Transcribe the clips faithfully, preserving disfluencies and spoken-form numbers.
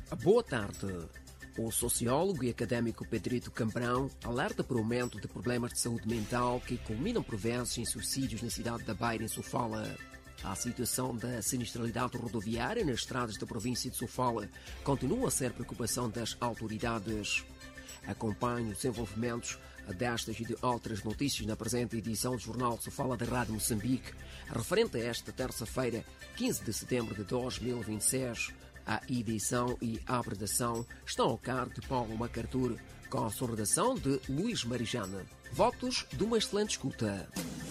Boa tarde. O sociólogo e académico Pedrito Cambrão alerta para o aumento de problemas de saúde mental que culminam por vezes em suicídios na cidade da Beira, em Sofala. A situação da sinistralidade rodoviária nas estradas da província de Sofala continua a ser preocupação das autoridades. Acompanhe os desenvolvimentos destas e de outras notícias na presente edição do Jornal de Sofala da Rádio Moçambique, referente a esta terça-feira, quinze de setembro de dois mil e vinte e seis. A edição e a apresentação estão ao cargo de Paulo MacArthur, com a sua redação de Luís Marijana. Votos de uma excelente escuta.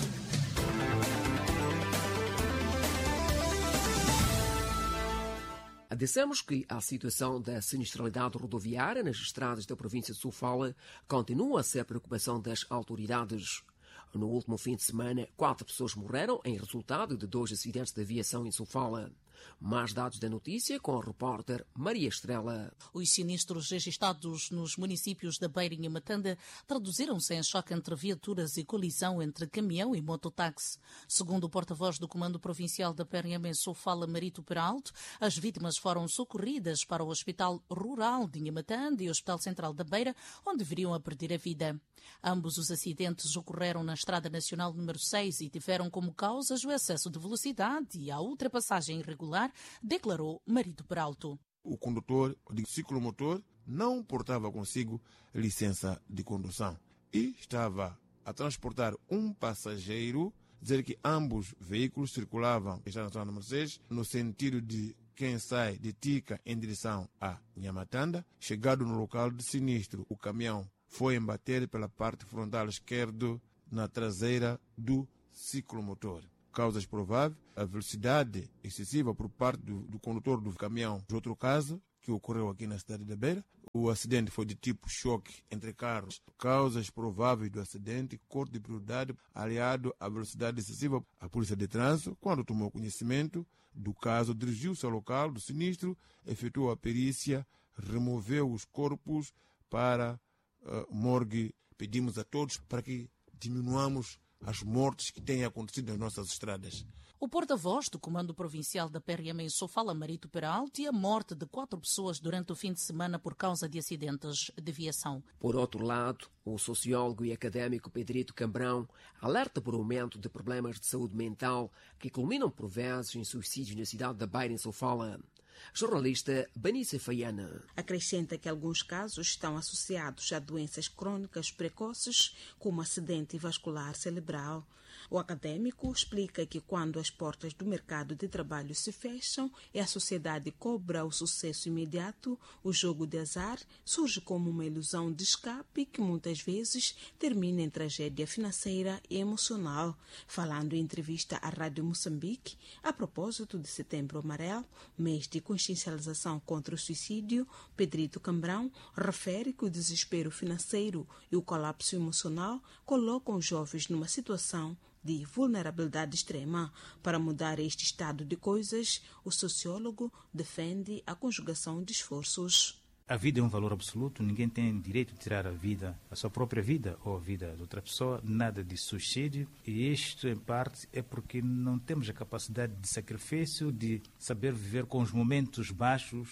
Dissemos que a situação da sinistralidade rodoviária nas estradas da província de Sofala continua a ser preocupação das autoridades. No último fim de semana, quatro pessoas morreram em resultado de dois acidentes de aviação em Sofala. Mais dados da notícia com a repórter Maria Estrela. Os sinistros registrados nos municípios da Beira e Matanda traduziram-se em choque entre viaturas e colisão entre caminhão e mototáxi. Segundo o porta-voz do Comando Provincial da P R M em Sofala, Marito Peralto, as vítimas foram socorridas para o Hospital Rural de Inhamatanda e o Hospital Central da Beira, onde viriam a perder a vida. Ambos os acidentes ocorreram na Estrada Nacional número seis e tiveram como causas o excesso de velocidade e a ultrapassagem irregular, declarou Marito Peralto. O condutor de ciclomotor não portava consigo licença de condução e estava a transportar um passageiro, dizer que ambos veículos circulavam na Estrada Nacional número seis no sentido de quem sai de Tica em direção a Inhamatanda. Chegado no local de sinistro, o caminhão foi embater pela parte frontal esquerda na traseira do ciclomotor. Causas prováveis, a velocidade excessiva por parte do, do condutor do caminhão. De outro caso, que ocorreu aqui na cidade da Beira, o acidente foi de tipo choque entre carros. Causas prováveis do acidente, corte de prioridade, aliado à velocidade excessiva. A Polícia de Trânsito, quando tomou conhecimento do caso, dirigiu-se ao local do sinistro, efetuou a perícia, removeu os corpos para uh, morgue. Pedimos a todos para que diminuamos as mortes que têm acontecido nas nossas estradas. O porta-voz do Comando Provincial da P R M em Sofala, Marito Peralto, e a morte de quatro pessoas durante o fim de semana por causa de acidentes de aviação. Por outro lado, o sociólogo e académico Pedrito Cambrão alerta por aumento de problemas de saúde mental que culminam por vezes em suicídios na cidade da Beira, em Sofala. Jornalista Benícia Faiana acrescenta que alguns casos estão associados a doenças crônicas precoces, como acidente vascular cerebral. O académico explica que quando as portas do mercado de trabalho se fecham e a sociedade cobra o sucesso imediato, o jogo de azar surge como uma ilusão de escape que muitas vezes termina em tragédia financeira e emocional. Falando em entrevista à Rádio Moçambique, a propósito de Setembro Amarelo, mês de consciencialização contra o suicídio, Pedrito Cambrão refere que o desespero financeiro e o colapso emocional colocam os jovens numa situação de vulnerabilidade extrema. Para mudar este estado de coisas, o sociólogo defende a conjugação de esforços. A vida é um valor absoluto, ninguém tem direito de tirar a vida, a sua própria vida ou a vida de outra pessoa, nada de suicídio. E isto, em parte, é porque não temos a capacidade de sacrifício, de saber viver com os momentos baixos,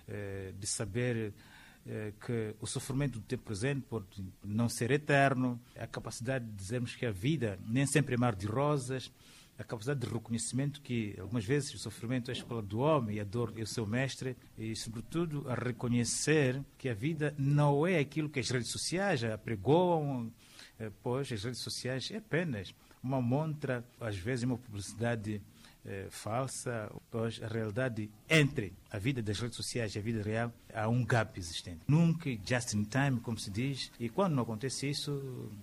de saber que o sofrimento do tempo presente pode não ser eterno, a capacidade de dizermos que a vida nem sempre é mar de rosas, a capacidade de reconhecimento que algumas vezes o sofrimento é a escola do homem e a dor é o seu mestre, e sobretudo a reconhecer que a vida não é aquilo que as redes sociais apregoam, pois as redes sociais é apenas uma montra, às vezes uma publicidade É, falsa, pois a realidade entre a vida das redes sociais e a vida real há um gap existente. Nunca just in time, como se diz, e quando não acontece isso,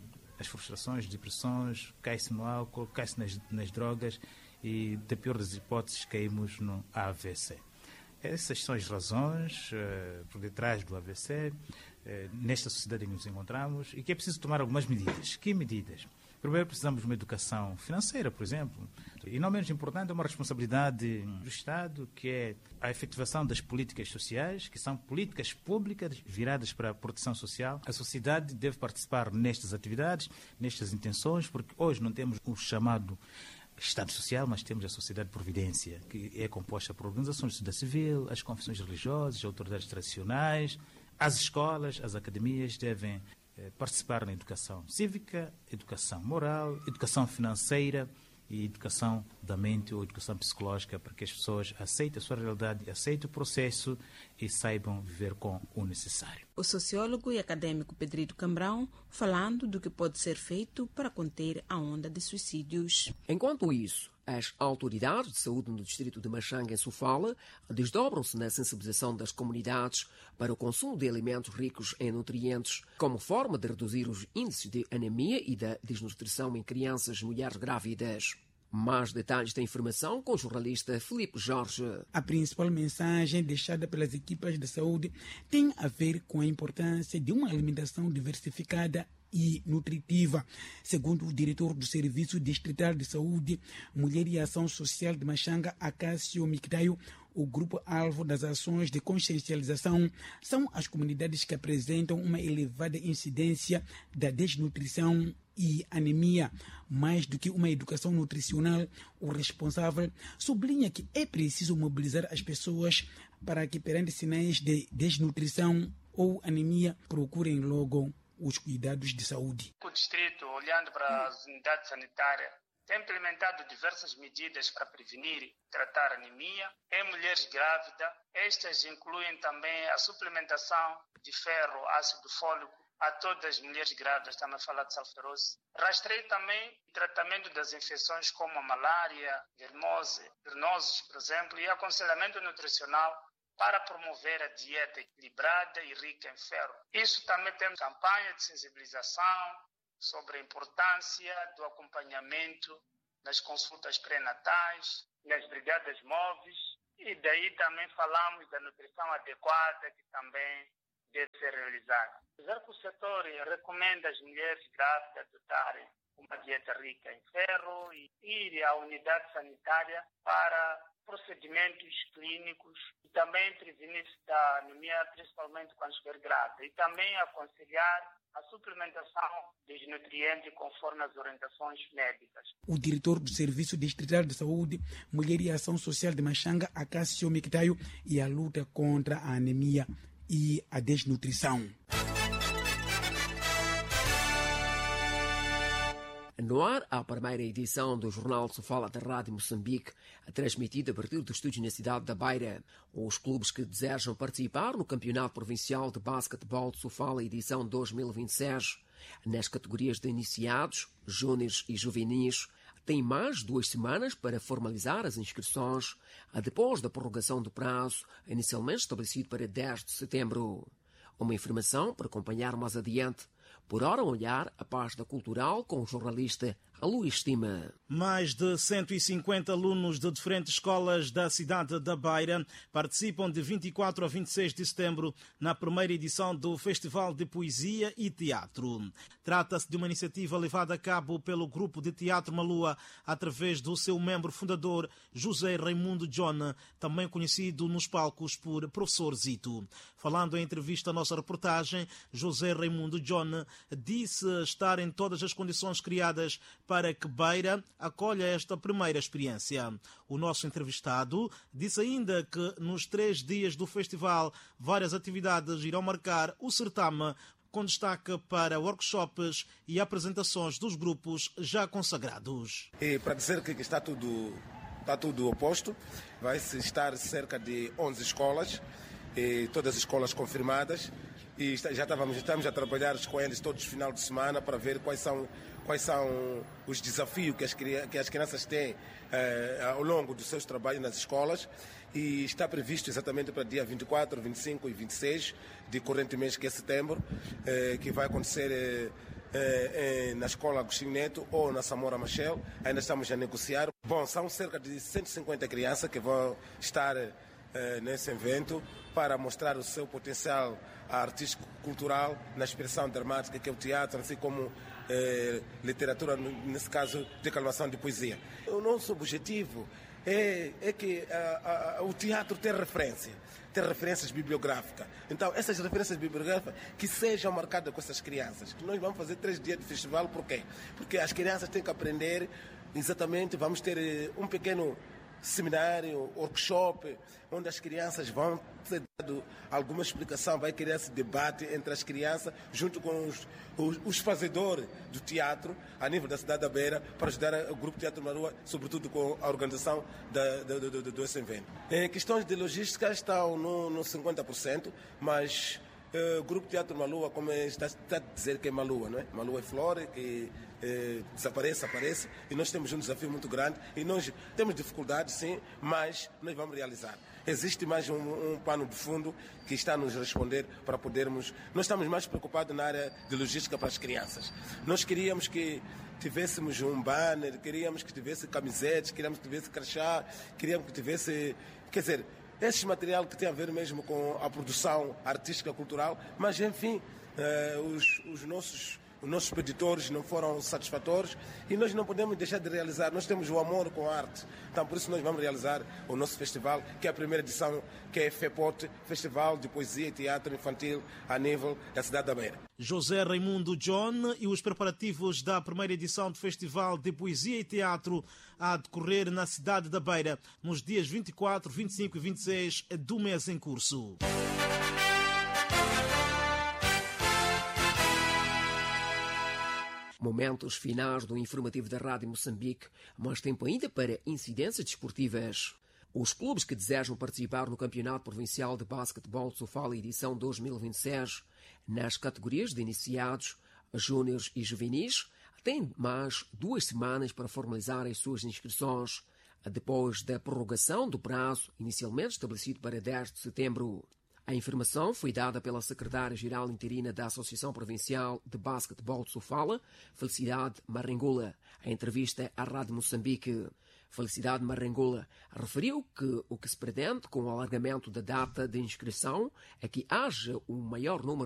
as frustrações, depressões, cai-se no álcool, cai-se nas, nas drogas e, da pior das hipóteses, caímos no A V C. Essas são as razões uh, por detrás do A V C, uh, nesta sociedade em que nos encontramos, e que é preciso tomar algumas medidas. Que medidas? Primeiro, precisamos de uma educação financeira, por exemplo. E não menos importante, é uma responsabilidade do Estado, que é a efetivação das políticas sociais, que são políticas públicas viradas para a proteção social. A sociedade deve participar nestas atividades, nestas intenções, porque hoje não temos o chamado Estado Social, mas temos a Sociedade de Providência, que é composta por organizações de sociedade civil, as confissões religiosas, autoridades tradicionais, as escolas, as academias devem eh, participar na educação cívica, educação moral, educação financeira e educação da mente ou educação psicológica, para que as pessoas aceitem a sua realidade, aceitem o processo e saibam viver com o necessário. O sociólogo e acadêmico Pedrito Cambrão falando do que pode ser feito para conter a onda de suicídios. Enquanto isso, as autoridades de saúde no distrito de Machanga, em Sofala, desdobram-se na sensibilização das comunidades para o consumo de alimentos ricos em nutrientes, como forma de reduzir os índices de anemia e da desnutrição em crianças e mulheres grávidas. Mais detalhes da informação com o jornalista Filipe Jorge. A principal mensagem deixada pelas equipas de saúde tem a ver com a importância de uma alimentação diversificada e nutritiva. Segundo o diretor do Serviço Distrital de Saúde, Mulher e Ação Social de Machanga, Acácio Mictaio, o grupo-alvo das ações de consciencialização são as comunidades que apresentam uma elevada incidência da desnutrição e anemia. Mais do que uma educação nutricional, o responsável sublinha que é preciso mobilizar as pessoas para que, perante sinais de desnutrição ou anemia, procurem logo os cuidados de saúde. O distrito, olhando para as unidades sanitárias, tem implementado diversas medidas para prevenir e tratar anemia em mulheres grávidas. Estas incluem também a suplementação de ferro, ácido fólico a todas as mulheres grávidas, estamos a falar de salferose. Rastreio também o tratamento das infecções como a malária, vermose, vernoses, por exemplo, e aconselhamento nutricional para promover a dieta equilibrada e rica em ferro. Isso também temos campanha de sensibilização sobre a importância do acompanhamento nas consultas pré-natais, nas brigadas móveis, e daí também falamos da nutrição adequada, que também deve ser realizada. Apesar que o setor recomenda às mulheres grávidas adotarem uma dieta rica em ferro e ir à unidade sanitária para procedimentos clínicos e também prevenir-se da anemia, principalmente quando estiver grávida, e também aconselhar a suplementação dos nutrientes conforme as orientações médicas. O diretor do Serviço Distrital de Saúde, Mulher e Ação Social de Machanga, Acácio Mictaio, e a luta contra a anemia e a desnutrição. No ar, a primeira edição do Jornal Sofala da Rádio Moçambique, transmitida a partir do estúdio na cidade da Beira. Os clubes que desejam participar no Campeonato Provincial de Basquetebol de Sofala, edição dois mil e vinte e seis, nas categorias de iniciados, júniores e juvenis, têm mais duas semanas para formalizar as inscrições, depois da prorrogação do prazo, inicialmente estabelecido para dez de setembro. Uma informação para acompanhar mais adiante. Por hora, olhar a página cultural com o jornalista Luís Estima. Mais de cento e cinquenta alunos de diferentes escolas da cidade da Beira participam de vinte e quatro a vinte e seis de setembro na primeira edição do Festival de Poesia e Teatro. Trata-se de uma iniciativa levada a cabo pelo Grupo de Teatro Malua através do seu membro fundador, José Raimundo John, também conhecido nos palcos por Professor Zito. Falando em entrevista à nossa reportagem, José Raimundo John disse estar em todas as condições criadas para que Beira acolha esta primeira experiência. O nosso entrevistado disse ainda que nos três dias do festival várias atividades irão marcar o certame, com destaque para workshops e apresentações dos grupos já consagrados. E para dizer que está tudo, está tudo oposto, vai-se estar cerca de onze escolas, e todas as escolas confirmadas, e já estávamos, estamos a trabalhar com eles todos os finais de semana para ver quais são quais são os desafios que as, que as crianças têm eh, ao longo dos seus trabalhos nas escolas, e está previsto exatamente para dia vinte e quatro, vinte e cinco e vinte e seis de corrente mês, que é setembro, eh, que vai acontecer eh, eh, na Escola Agostinho Neto ou na Samora Machel. Ainda estamos a negociar. Bom, são cerca de cento e cinquenta crianças que vão estar eh, nesse evento para mostrar o seu potencial artístico-cultural na expressão dramática, que é o teatro, assim como Eh, literatura, nesse caso, declamação de poesia. O nosso objetivo é, é que a, a, o teatro tenha referência, ter referências bibliográficas. Então, essas referências bibliográficas que sejam marcadas com essas crianças. Nós vamos fazer três dias de festival, por quê? Porque as crianças têm que aprender exatamente, vamos ter um pequeno seminário, workshop, onde as crianças vão ter dado alguma explicação, vai criar esse debate entre as crianças, junto com os, os, os fazedores do teatro, a nível da cidade da Beira, para ajudar o Grupo Teatro Malua, sobretudo com a organização da, da, do, do, do esse evento. Em questões de logística estão no, no cinquenta por cento, mas o uh, Grupo Teatro Malua, como está, está a dizer que é Malua, não é? Malua é flor, que eh, desaparece, aparece, e nós temos um desafio muito grande, e nós temos dificuldades, sim, mas nós vamos realizar. Existe mais um, um pano de fundo que está a nos responder para podermos... Nós estamos mais preocupados na área de logística para as crianças. Nós queríamos que tivéssemos um banner, queríamos que tivesse camisetes, queríamos que tivesse crachá, queríamos que tivesse... Quer dizer, esse material que tem a ver mesmo com a produção artística, cultural, mas, enfim, eh, os, os, nossos, os nossos peditores não foram satisfatórios e nós não podemos deixar de realizar. Nós temos o amor com a arte, então por isso nós vamos realizar o nosso festival, que é a primeira edição, que é FEPOT, Festival de Poesia e Teatro Infantil a nível da cidade da Beira. José Raimundo John, e os preparativos da primeira edição do Festival de Poesia e Teatro a decorrer na cidade da Beira nos dias vinte e quatro, vinte e cinco e vinte e seis do mês em curso. Momentos finais do informativo da Rádio Moçambique, mais tempo ainda para incidências desportivas. Os clubes que desejam participar no Campeonato Provincial de Basquetebol de Sofala edição dois mil e vinte e seis, nas categorias de iniciados, júniores e juvenis, têm mais duas semanas para formalizar as suas inscrições, depois da prorrogação do prazo inicialmente estabelecido para dez de setembro. A informação foi dada pela secretária-geral interina da Associação Provincial de Basquetebol de Sofala, Felicidade Marrengola. Em entrevista à Rádio Moçambique, Felicidade Marrengola referiu que o que se pretende com o alargamento da data de inscrição é que haja um maior número